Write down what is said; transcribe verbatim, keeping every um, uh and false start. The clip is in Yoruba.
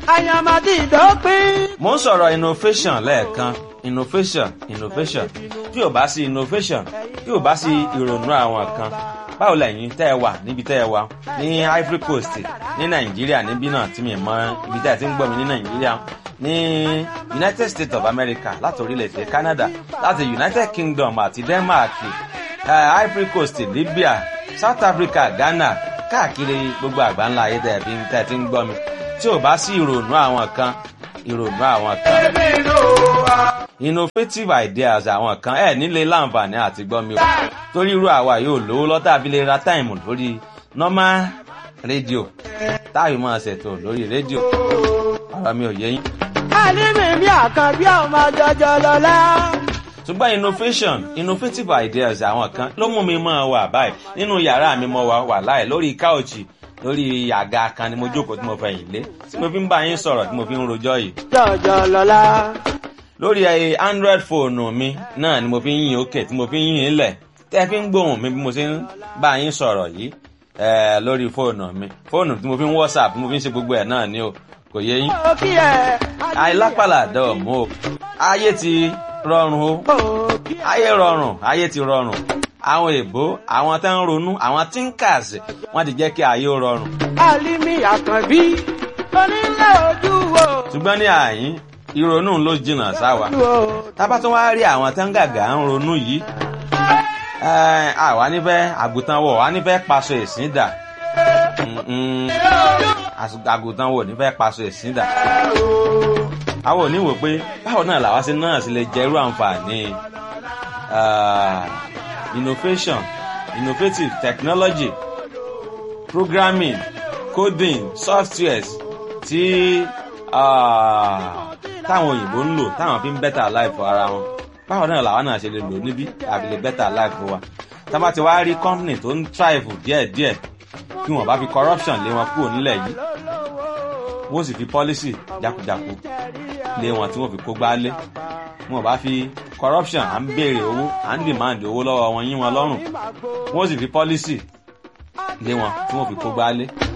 àyàmàdì ìdópin. mo ń sọ̀rọ̀ innovation lẹ́ẹ̀kan innovation innovation tí ò bá sí innovation tí ò bá sí ìrònú àwọn kan báwo lẹ́yìn tẹ́ ẹ wà níbi tẹ́ ẹ wà ní Ivory Coast ní Nàìjíríà níbí náà tí mi mọ ibi tẹ́ ẹ ti ń gbọ́ mi ní Nàìjíríà ní United States of America láti orílẹ̀-èdè Canada láti United Kingdom àti Denmark uh, Ivory Coast Libya South Africa Ghana káàkiri gbogbo àgbáńlá ayé tẹ́ ẹ fi tẹ́ ẹ ti ń gbọ́ mi tí ò bá sí ìrònú àwọn kan ìrònú àwọn kan innovative ideas àwọn kan ẹ nílé láǹfààní àti gbọ́ mi o torí irú àwa yóò lówó lọ́tà fi lè ra táìmù lórí normal rédíò táyì máa ṣètò lórí rédíò ọ̀rọ̀ mi ò yé yín. àlímì mi àkànbí ọmọ jọjọ lọ́lá. ṣùgbọ́n innovation innovative ideas àwọn kan ló mú mi máa wà báyìí nínú yàrá mi mo wà wà láì lórí káòchì lórí àga kan ni mo jókòó tí mo fẹ̀yìn lé tí mo fi ń bá yín sọ̀rọ̀ tí mo fi ń rojọ́ yìí. jọjọ lọ́lá. lórí ẹ android fóònù mi náà ni mo fi ń yìn òkè tí mo fi ń yìn ilẹ̀ tẹ́ fi ń gbóhùn mi bí mo ṣe ń bá yín sọ̀rọ̀ yìí ẹ lórí fóònù mi fóònù tí mo fi ń whatsapp tí mo fi ń ṣe gbogbo ẹ̀ náà ni o kò yé yín. àìlápàlà dọ̀ mú o ayé ti rọrùn o ayé rọrùn ayé ti rọrùn àwọn èèbó àwọn tó ń ronú àwọn thinkers wọ́n ti jẹ́ kí ayé ó rọrùn. àlímì àkànbí onílé ojú wo. ṣùgbọ́n ní àyín ìrònú ló jìnnà sáwa tábà tó wá rí àwọn tó ń gàgà ń ronú yìí àwa nífẹ̀ẹ́ àgùntàn wọ̀ wá nífẹ̀ẹ́ paṣọ ẹ̀sìn dà àgùntàn wọ̀ nífẹ̀ẹ́ paṣọ ẹ̀sìn dà àwọn ò ní wò pé báwo náà làwa sí náà sì lè jẹ irú àǹfààní innovation innovative technology programming coding softwares tí táwọn òyìnbó ń lò táwọn fi ń better life ara wọn báwo náà làwọn náà ṣe lè lò níbí àbí lè better life wa tá bá ti wá rí company tó ń thrive díẹ̀díẹ̀ kí wọ́n bá fi corruption lé wọn kúrò nílẹ̀ yìí wọ́n sì fi policy jákujáku lé wọn tí wọ́n fi kó gbálé wọ́n bá fi corruption à ń béèrè owó à ń demand owó lọ́wọ́ wọn yín wọn lọ́rùn wọ́n sì fi policy lé wọn tí wọ́n fi kó gbálé.